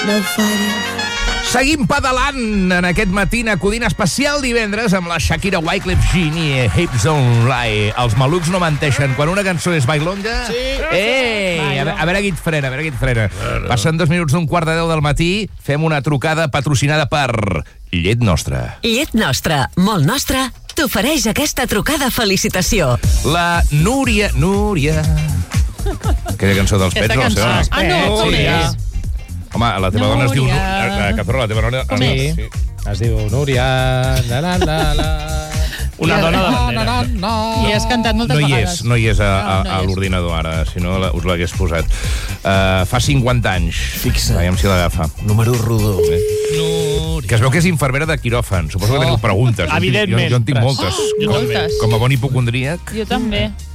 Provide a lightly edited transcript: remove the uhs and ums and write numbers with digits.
no fighting. Seguim pedalant en aquest matí acudint especial divendres amb la Shakira, Wyclef Jean i Hips Don't Lie. Els malucs no menteixen. Quan una cançó és bailonga... Sí. Ei! A veure qui et frena, a veure qui et frena. Passen 2 minuts d'un 9:15 del matí. Fem una trucada patrocinada per Llet Nostra. Llet Nostra, molt nostra, t'ofereix aquesta trucada felicitació. La Núria... Aquella cançó dels Pets, no? Ah, no, com és? Home, la teva dona es diu... Cazorro, la teva dona... Com és? Sí. Es diu Núria... Una dona de bandera. I has cantat moltes vegades. No hi és a l'ordinador ara, si no us l'hagués posat. Fa 50 anys. Fixa. Aviam si l'agafa. Número rodó. Que es veu que és infermera de quiròfan. Suposo que teniu preguntes. Evidentment. Jo en tinc moltes. Jo també. Com a bon hipocondríac. Jo també.